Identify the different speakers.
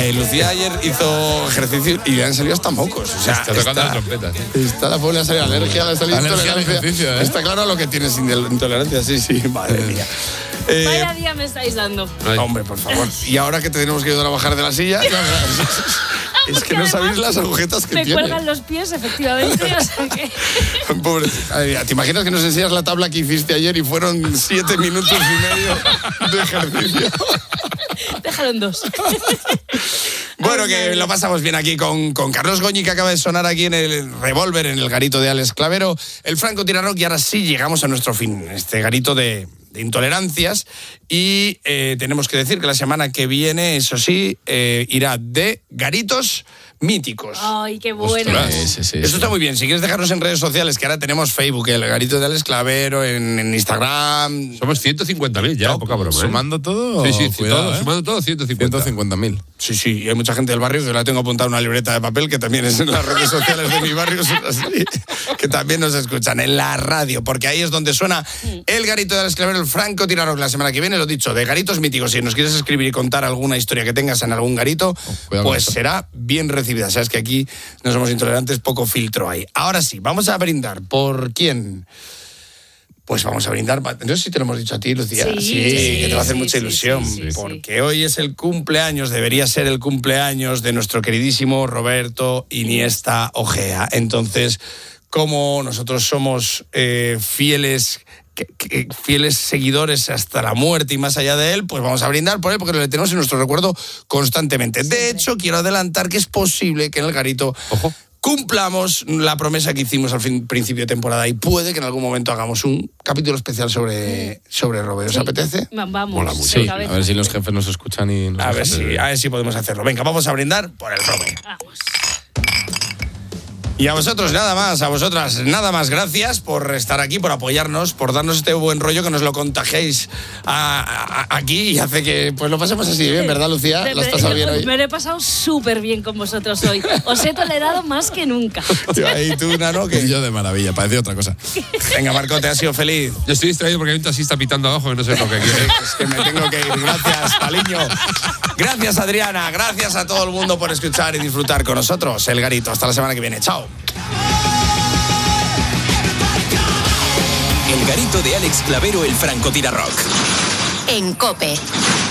Speaker 1: Lucía ayer hizo ejercicio y le han salido hasta mocos. O sea,
Speaker 2: está tocando la trompeta.
Speaker 1: Está la pobre, le ha salido alergia, le ha salido intolerancia.
Speaker 3: Ejercicio,
Speaker 1: Está claro lo que tienes intolerancia, sí, madre mía.
Speaker 4: Vaya día me estáis dando.
Speaker 1: Hombre, por favor. Y ahora que te tenemos que ayudar a bajar de la silla, es que no sabéis las agujetas que
Speaker 4: me
Speaker 1: tiene.
Speaker 4: Me cuelgan los pies, efectivamente. O sea que...
Speaker 1: Pobre. ¿Te imaginas que nos enseñas la tabla que hiciste ayer y fueron 7 minutos y medio de ejercicio?
Speaker 4: Déjalo en 2.
Speaker 1: Bueno, que lo pasamos bien aquí con Carlos Goñi, que acaba de sonar aquí en el Revolver, en el garito de Alex Clavero, el Franco Tirarock, y ahora sí llegamos a nuestro fin, este garito de intolerancias, y tenemos que decir que la semana que viene, eso sí, irá de garitos míticos.
Speaker 4: Ay, qué bueno.
Speaker 1: Eso está muy bien. Si quieres dejarnos en redes sociales, que ahora tenemos Facebook, el garito de Alex Clavero, en Instagram.
Speaker 2: Somos 150.000 ya, poca broma.
Speaker 3: ¿Sumando todo?
Speaker 2: Sí,
Speaker 3: cuidado,
Speaker 2: todo, sumando todo,
Speaker 3: 150.000.
Speaker 1: Sí, y hay mucha gente del barrio que la tengo apuntada una libreta de papel, que también es en las redes sociales de mi barrio, que también nos escuchan en la radio, porque ahí es donde suena el garito de Alex Clavero, el Franco Tirarock. La semana que viene, lo dicho, de garitos míticos. Si nos quieres escribir y contar alguna historia que tengas en algún garito, pues será bien recibida. Sabes que aquí no somos intolerantes, poco filtro hay. Ahora sí, vamos a brindar. ¿Por quién? Pues vamos a brindar. No sé si te lo hemos dicho a ti, Lucía. Sí, que te va a hacer mucha ilusión. Porque hoy es el cumpleaños, debería ser el cumpleaños de nuestro queridísimo Roberto Iniesta Ojea. Entonces, como nosotros somos fieles seguidores hasta la muerte y más allá de él, pues vamos a brindar por él, porque lo tenemos en nuestro recuerdo constantemente. De hecho, quiero adelantar que es posible que en el garito cumplamos la promesa que hicimos al principio de temporada, y puede que en algún momento hagamos un capítulo especial sobre Robert. ¿Os apetece?
Speaker 4: Vamos.
Speaker 3: Mola mucho. Sí, a ver si los jefes nos escuchan y nos
Speaker 1: a ver si podemos hacerlo. Venga, vamos a brindar por el Robert.
Speaker 4: Vamos.
Speaker 1: Y a vosotros nada más, a vosotras nada más, gracias por estar aquí, por apoyarnos, por darnos este buen rollo, que nos lo contagiéis aquí y hace que pues lo pasemos así bien, ¿verdad, Lucía? ¿Lo has pasado bien hoy?
Speaker 4: Me lo he pasado súper bien con vosotros hoy. Os he tolerado más que nunca.
Speaker 1: ¿Y tú, Nano? ¿Qué?
Speaker 3: Yo de maravilla, parece otra cosa.
Speaker 1: Venga, Marco, ¿te has sido feliz?
Speaker 2: Yo estoy distraído porque hay un taxista pitando abajo que no sé lo que quiere.
Speaker 1: Es que me tengo que ir. Gracias, Paliño. Gracias, Adriana. Gracias a todo el mundo por escuchar y disfrutar con nosotros el garito. Hasta la semana que viene. Chao.
Speaker 5: El garito de Alex Clavero, el Franco Tirarock.
Speaker 6: En COPE.